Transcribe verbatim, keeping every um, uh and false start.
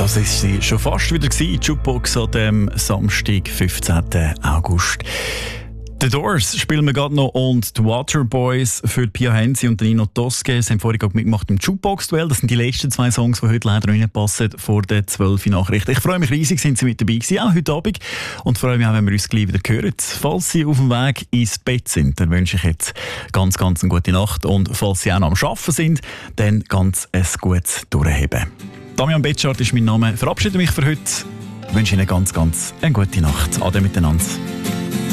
Das ist sie schon fast wieder gewesen, die Jukebox an dem Samstag, fünfzehnten August. The Doors spielen wir gerade noch und die Waterboys für Pia Hensi und Nino Tosche. Sie haben vorhin gerade mitgemacht im Jukebox-Duell. Das sind die letzten zwei Songs, die heute leider nicht passen vor den zwölf Nachrichten. Ich freue mich riesig, sind Sie mit dabei gewesen, auch heute Abend. Und freue mich auch, wenn wir uns gleich wieder hören. Falls Sie auf dem Weg ins Bett sind, dann wünsche ich jetzt ganz, ganz eine gute Nacht. Und falls Sie auch noch am Arbeiten sind, dann ganz ein gutes Durchheben. Damian Betschart ist mein Name. Ich verabschiede mich für heute. Ich wünsche Ihnen ganz, ganz eine gute Nacht. Ade miteinander.